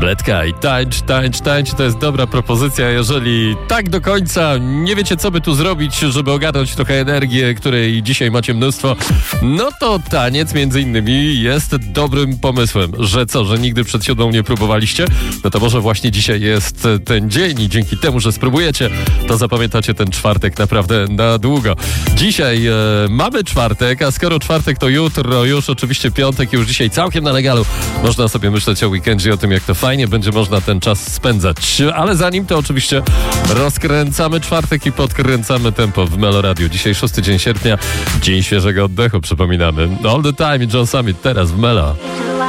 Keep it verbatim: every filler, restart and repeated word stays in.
Tabletka i tańcz, tańcz, tańcz. To jest dobra propozycja. Jeżeli tak do końca nie wiecie, co by tu zrobić, żeby ogarnąć trochę energię, której dzisiaj macie mnóstwo, no to taniec między innymi jest dobrym pomysłem. Że co, że nigdy przed siódmą nie próbowaliście? No to może właśnie dzisiaj jest ten dzień i dzięki temu, że spróbujecie, to zapamiętacie ten czwartek naprawdę na długo. Dzisiaj e, mamy czwartek, a skoro czwartek, to jutro już oczywiście piątek, już dzisiaj całkiem na legalu można sobie myśleć o weekendzie, o tym, jak to fajnie będzie można ten czas spędzać. Ale zanim to oczywiście rozkręcamy czwartek i podkręcamy tempo w Melo Radio. Dzisiaj szósty dzień sierpnia, dzień świeżego oddechu, przypominamy. All the time i John Summit teraz w Melo.